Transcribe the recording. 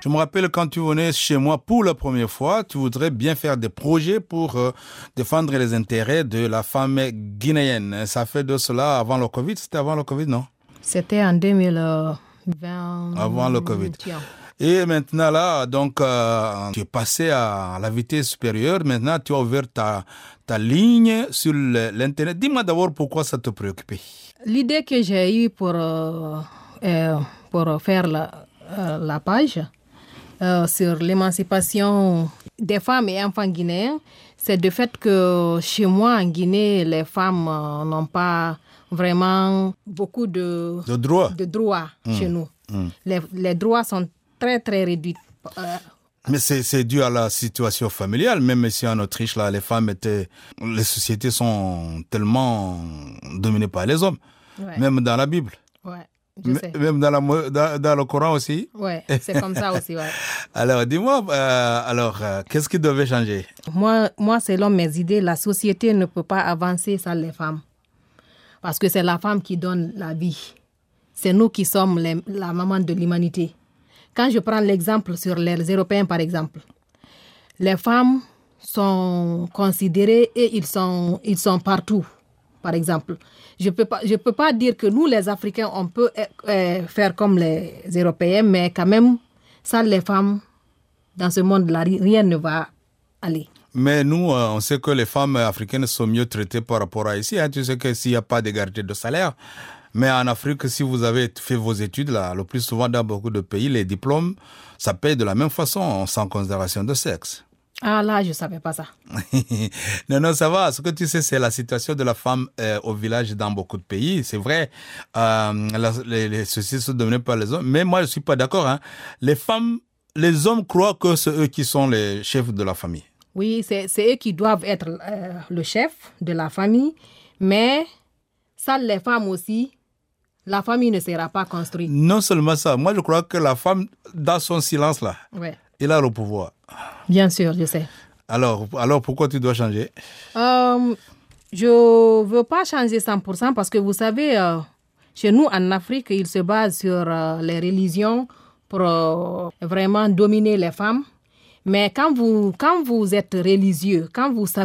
Je me rappelle quand tu venais chez moi pour la première fois, tu voudrais bien faire des projets pour défendre les intérêts de la femme guinéenne. Ça fait de cela avant le Covid. C'était avant le Covid, non? C'était en 2020. Avant le Covid. Et maintenant, là, donc, tu es passé à la vitesse supérieure. Maintenant, tu as ouvert ta ligne sur l'Internet. Dis-moi d'abord pourquoi ça te préoccupait. L'idée que j'ai eue pour faire la page sur l'émancipation des femmes et enfants guinéens, c'est le fait que chez moi, en Guinée, les femmes n'ont pas vraiment beaucoup de droits chez nous. Les droits sont très, très réduits. Mais c'est dû à la situation familiale. Même ici en Autriche, là, les sociétés sont tellement dominées par les hommes. Ouais. Même dans la Bible. Ouais, je sais. Même dans le Coran aussi. Ouais, c'est comme ça aussi, ouais. Alors, dis-moi, qu'est-ce qui devait changer? Moi, selon mes idées, la société ne peut pas avancer sans les femmes. Parce que c'est la femme qui donne la vie. C'est nous qui sommes la maman de l'humanité. Quand je prends l'exemple sur les Européens, par exemple, les femmes sont considérées et ils sont partout, par exemple. Je peux pas dire que nous, les Africains, on peut faire comme les Européens, mais quand même, sans les femmes, dans ce monde-là, rien ne va aller. Mais nous, on sait que les femmes africaines sont mieux traitées par rapport à ici. Hein. Tu sais que s'il n'y a pas d'égalité de salaire, mais en Afrique, si vous avez fait vos études, là, le plus souvent dans beaucoup de pays, les diplômes, ça paye de la même façon, sans considération de sexe. Ah là, je ne savais pas ça. Non, ça va. Ce que tu sais, c'est la situation de la femme au village dans beaucoup de pays. C'est vrai, les sociétés sont dominées par les hommes. Mais moi, je ne suis pas d'accord. Hein. Les hommes croient que c'est eux qui sont les chefs de la famille. Oui, c'est eux qui doivent être le chef de la famille. Mais sans les femmes aussi, la famille ne sera pas construite. Non seulement ça. Moi, je crois que la femme, dans son silence, là, elle a le pouvoir. Bien sûr, je sais. Alors pourquoi tu dois changer? Je ne veux pas changer 100% parce que vous savez, chez nous en Afrique, ils se basent sur les religions pour vraiment dominer les femmes. Mais quand vous êtes religieux, quand vous savez